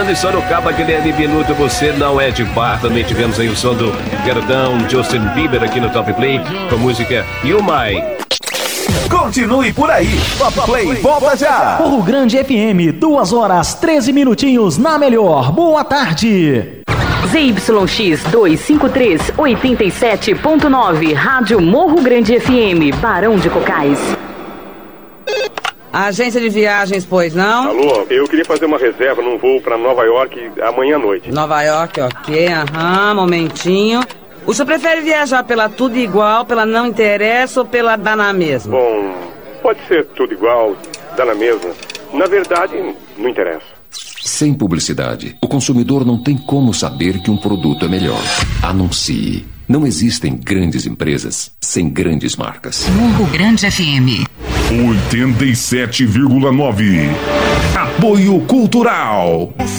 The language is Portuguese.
Falando em Sorocaba, Guilherme Minuto, você não é de bar. Também tivemos aí o som do Gerdão, Justin Bieber aqui no Top Play, com a música You My. Continue por aí. Top Play volta já. Morro Grande FM, 2 horas 13 minutinhos na melhor. Boa tarde. ZYX 253 87.9, Rádio Morro Grande FM, Barão de Cocais. Agência de viagens, pois não? Alô, eu queria fazer uma reserva num voo para Nova York amanhã à noite. Nova York, ok, momentinho. O senhor prefere viajar pela tudo igual, pela não interessa ou pela dá na mesma? Bom, pode ser tudo igual, dá na mesma. Na verdade, não interessa. Sem publicidade, o consumidor não tem como saber que um produto é melhor. Anuncie. Não existem grandes empresas sem grandes marcas. Morro Grande FM 87,9. Apoio Cultural.